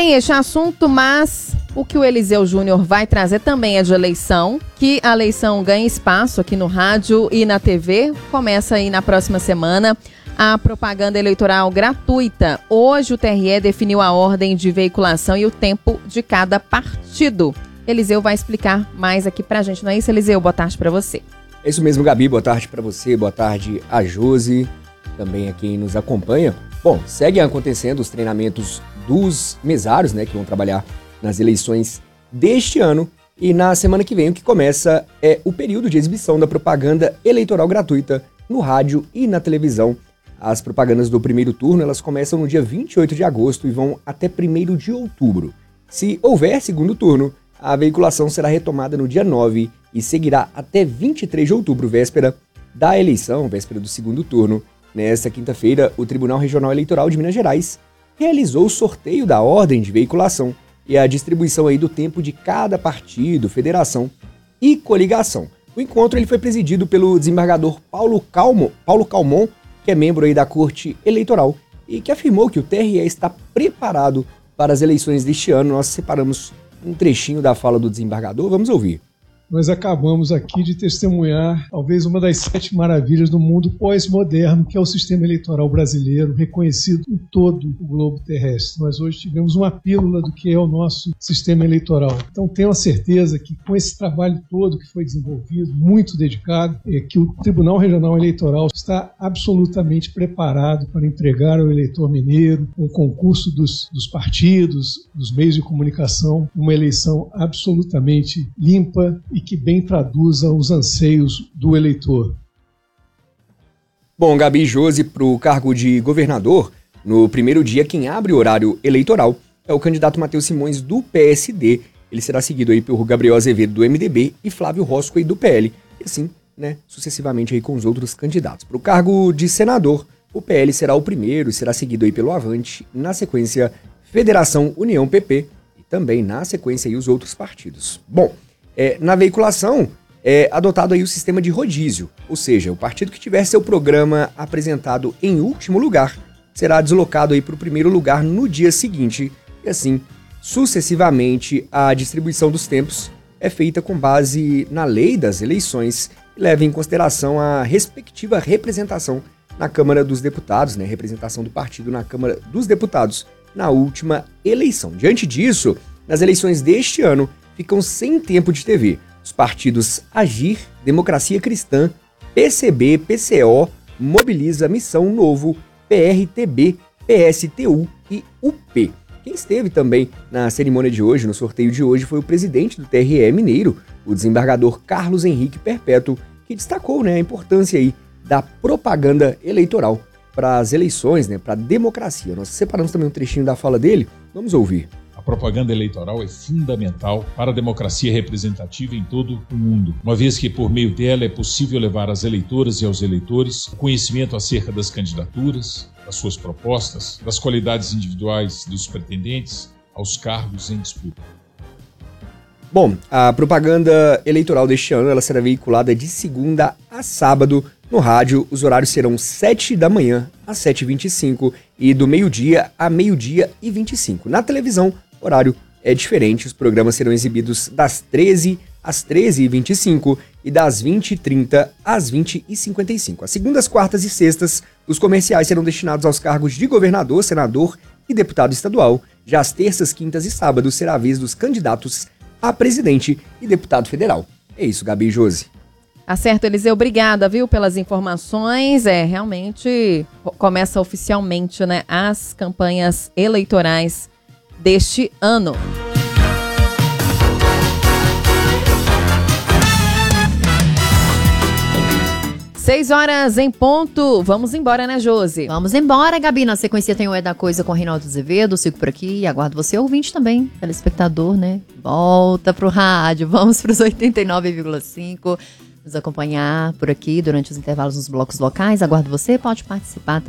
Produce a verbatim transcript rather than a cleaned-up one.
tem este assunto, mas o que o Eliseu Júnior vai trazer também é de eleição, que a eleição ganha espaço aqui no rádio e na T V. Começa aí na próxima semana a propaganda eleitoral gratuita. Hoje o T R E definiu a ordem de veiculação e o tempo de cada partido. Eliseu vai explicar mais aqui pra gente, não é isso, Eliseu? Boa tarde pra você. É isso mesmo, Gabi. Boa tarde pra você, boa tarde a Josi, também a quem nos acompanha. Bom, seguem acontecendo os treinamentos dos mesários, né, que vão trabalhar nas eleições deste ano. E na semana que vem o que começa é o período de exibição da propaganda eleitoral gratuita no rádio e na televisão. As propagandas do primeiro turno, elas começam no dia vinte e oito de agosto e vão até primeiro de outubro. Se houver segundo turno, a veiculação será retomada no dia nove e seguirá até vinte e três de outubro, véspera da eleição, véspera do segundo turno. Nesta quinta-feira, o Tribunal Regional Eleitoral de Minas Gerais realizou o sorteio da ordem de veiculação e a distribuição aí do tempo de cada partido, federação e coligação. O encontro ele foi presidido pelo desembargador Paulo Calmo, Paulo Calmon, que é membro aí da Corte Eleitoral e que afirmou que o T R E está preparado para as eleições deste ano. Nós separamos um trechinho da fala do desembargador, vamos ouvir. Nós acabamos aqui de testemunhar talvez uma das sete maravilhas do mundo pós-moderno, que é o sistema eleitoral brasileiro, reconhecido em todo o globo terrestre. Nós hoje tivemos uma pílula do que é o nosso sistema eleitoral. Então tenho a certeza que com esse trabalho todo que foi desenvolvido, muito dedicado, é que o Tribunal Regional Eleitoral está absolutamente preparado para entregar ao eleitor mineiro, com o concurso dos, dos partidos, dos meios de comunicação, uma eleição absolutamente limpa e que bem traduza os anseios do eleitor. Bom, Gabi e Josi, para o cargo de governador, no primeiro dia quem abre o horário eleitoral é o candidato Matheus Simões do P S D. Ele será seguido aí por Gabriel Azevedo do M D B e Flávio Rosco aí do P L. E assim, né, sucessivamente aí com os outros candidatos. Para o cargo de senador, o P L será o primeiro e será seguido aí pelo Avante, na sequência Federação União P P e também na sequência aí os outros partidos. Bom, É, na veiculação, é adotado aí o sistema de rodízio, ou seja, o partido que tiver seu programa apresentado em último lugar será deslocado aí para o primeiro lugar no dia seguinte, e assim, sucessivamente, a distribuição dos tempos é feita com base na lei das eleições e leva em consideração a respectiva representação na Câmara dos Deputados, né, representação do partido na Câmara dos Deputados na última eleição. Diante disso, nas eleições deste ano, ficam sem tempo de T V. Os partidos Agir, Democracia Cristã, P C B, P C O, Mobiliza, Missão Novo, P R T B, P S T U e U P. Quem esteve também na cerimônia de hoje, no sorteio de hoje, foi o presidente do T R E mineiro, o desembargador Carlos Henrique Perpétuo, que destacou, né, a importância aí da propaganda eleitoral para as eleições, né, para a democracia. Nós separamos também um trechinho da fala dele, vamos ouvir. A propaganda eleitoral é fundamental para a democracia representativa em todo o mundo, uma vez que por meio dela é possível levar às eleitoras e aos eleitores o conhecimento acerca das candidaturas, das suas propostas, das qualidades individuais dos pretendentes aos cargos em disputa. Bom, a propaganda eleitoral deste ano ela será veiculada de segunda a sábado no rádio. Os horários serão sete da manhã às sete e vinte e cinco e do meio-dia a meio-dia e vinte e cinco. Na televisão, o horário é diferente, os programas serão exibidos das treze às treze e vinte e cinco e das vinte e trinta às vinte e cinquenta e cinco. Às segundas, quartas e sextas, os comerciais serão destinados aos cargos de governador, senador e deputado estadual. Já às terças, quintas e sábados será a vez dos candidatos a presidente e deputado federal. É isso, Gabi e Josi. Acerto, Eliseu, obrigada, viu, pelas informações. É, realmente começa oficialmente, né, as campanhas eleitorais deste ano. Seis horas em ponto. Vamos embora, né, Josi? Vamos embora, Gabi. Na sequência tem o É da Coisa com Reinaldo Azevedo. Sigo por aqui e aguardo você, ouvinte também, telespectador, né? Volta pro rádio. Vamos pros oitenta e nove vírgula cinco. Nos acompanhar por aqui durante os intervalos nos blocos locais. Aguardo você. Pode participar também.